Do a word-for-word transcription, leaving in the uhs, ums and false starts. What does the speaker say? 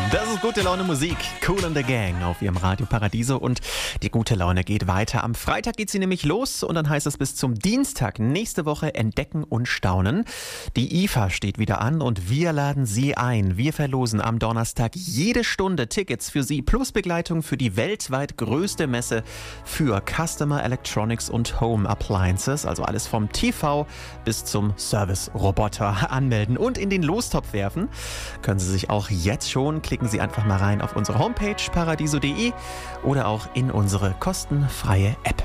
Das ist gute Laune Musik, Kool and the Gang auf ihrem Radio Paradiso und die gute Laune geht weiter. Am Freitag geht sie nämlich los und dann heißt es bis zum Dienstag nächste Woche entdecken und staunen. Die I F A steht wieder an und wir laden Sie ein. Wir verlosen am Donnerstag jede Stunde Tickets für Sie plus Begleitung für die weltweit größte Messe für Customer Electronics und Home Appliances, also alles vom T V bis zum Service-Roboter. Anmelden und in den Lostopf werfen können Sie sich auch jetzt schon. Klicken Sie einfach mal rein auf unsere Homepage paradiso punkt de oder auch in unsere kostenfreie App.